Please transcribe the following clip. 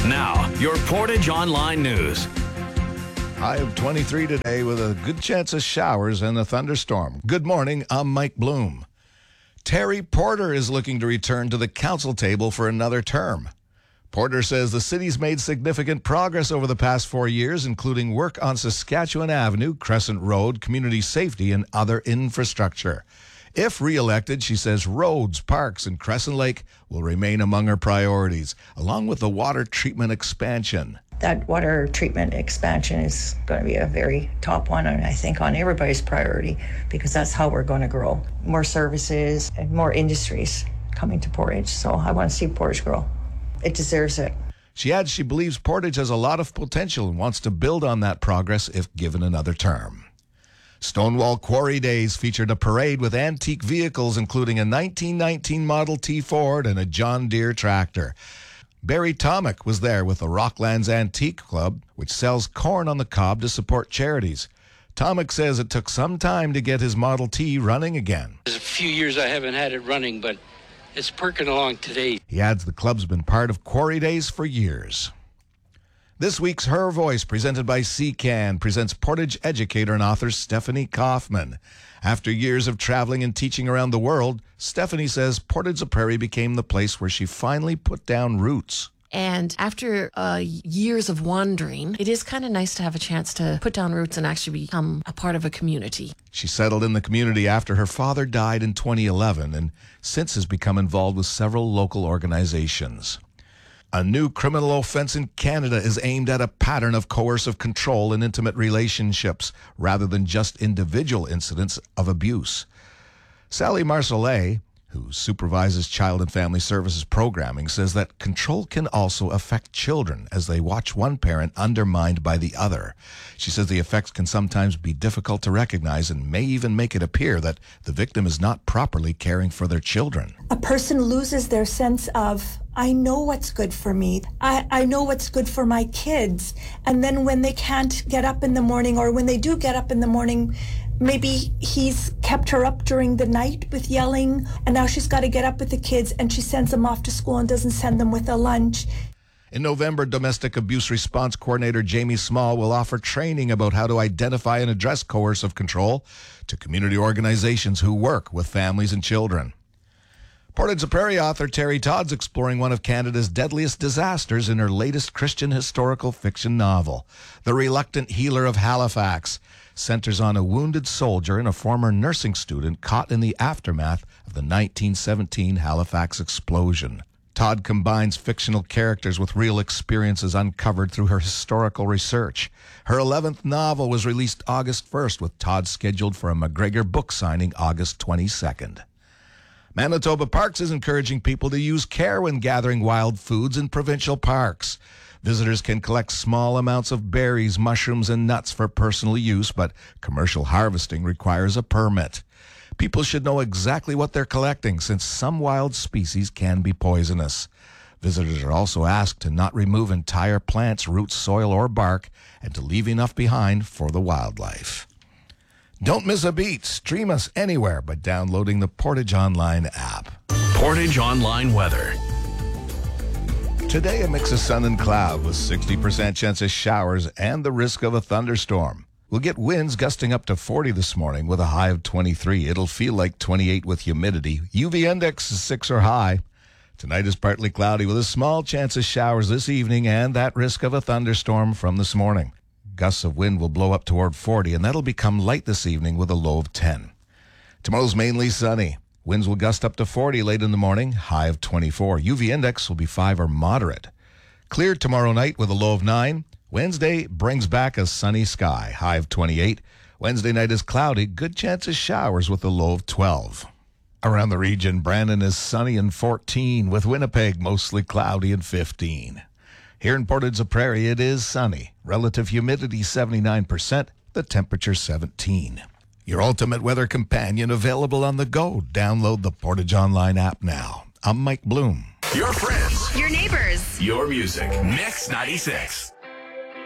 Now, your Portage Online News. High of 23 today with a good chance of showers and a thunderstorm. Good morning, I'm Mike Bloom. Terry Porter is looking to return to the council table for another term. Porter says the city's made significant progress over the past 4 years, including work on Saskatchewan Avenue, Crescent Road, community safety, and other infrastructure. If re-elected, she says roads, parks, and Crescent Lake will remain among her priorities, along with the water treatment expansion. That water treatment expansion is going to be a very top one, and I think on everybody's priority, because that's how we're going to grow. More services and more industries coming to Portage. So I want to see Portage grow. It deserves it. She adds she believes Portage has a lot of potential and wants to build on that progress if given another term. Stonewall Quarry Days featured a parade with antique vehicles, including a 1919 Model T Ford and a John Deere tractor. Barry Tomick was there with the Rocklands Antique Club, which sells corn on the cob to support charities. Tomick says it took some time to get his Model T running again. There's a few years I haven't had it running, but it's perking along today. He adds the club's been part of Quarry Days for years. This week's Her Voice, presented by CCAN, presents Portage educator and author Stephanie Kaufman. After years of traveling and teaching around the world, Stephanie says Portage-la-Prairie became the place where she finally put down roots. And after years of wandering, it is kind of nice to have a chance to put down roots and actually become a part of a community. She settled in the community after her father died in 2011 and since has become involved with several local organizations. A new criminal offense in Canada is aimed at a pattern of coercive control in intimate relationships rather than just individual incidents of abuse. Sally Marcellet, who supervises Child and Family Services programming, says that control can also affect children as they watch one parent undermined by the other. She says the effects can sometimes be difficult to recognize and may even make it appear that the victim is not properly caring for their children. A person loses their sense of, I know what's good for me. I know what's good for my kids. And then when they can't get up in the morning, or when they do get up in the morning, maybe he's kept her up during the night with yelling, and now she's got to get up with the kids, and she sends them off to school and doesn't send them with a lunch. In November, Domestic Abuse Response Coordinator Jamie Small will offer training about how to identify and address coercive control to community organizations who work with families and children. Portage-la-Prairie author Terry Todd's exploring one of Canada's deadliest disasters in her latest Christian historical fiction novel. The Reluctant Healer of Halifax centers on a wounded soldier and a former nursing student caught in the aftermath of the 1917 Halifax explosion. Todd combines fictional characters with real experiences uncovered through her historical research. Her 11th novel was released August 1st, with Todd scheduled for a McGregor book signing August 22nd. Manitoba Parks is encouraging people to use care when gathering wild foods in provincial parks. Visitors can collect small amounts of berries, mushrooms, and nuts for personal use, but commercial harvesting requires a permit. People should know exactly what they're collecting, since some wild species can be poisonous. Visitors are also asked to not remove entire plants, roots, soil, or bark, and to leave enough behind for the wildlife. Don't miss a beat. Stream us anywhere by downloading the Portage Online app. Portage Online weather. Today, a mix of sun and cloud with 60% chance of showers and the risk of a thunderstorm. We'll get winds gusting up to 40 this morning with a high of 23. It'll feel like 28 with humidity. UV index is 6 or high. Tonight is partly cloudy with a small chance of showers this evening and that risk of a thunderstorm from this morning. Gusts of wind will blow up toward 40, and that'll become light this evening with a low of 10. Tomorrow's mainly sunny. Winds will gust up to 40 late in the morning, high of 24. UV index will be 5 or moderate. Clear tomorrow night with a low of 9. Wednesday brings back a sunny sky, high of 28. Wednesday night is cloudy, good chance of showers with a low of 12. Around the region, Brandon is sunny and 14, with Winnipeg mostly cloudy and 15. Here in Portage-la-Prairie, it is sunny. Relative humidity 79%, the temperature 17. Your ultimate weather companion available on the go. Download the Portage Online app now. I'm Mike Bloom. Your friends. Your neighbors. Your music. Mix 96.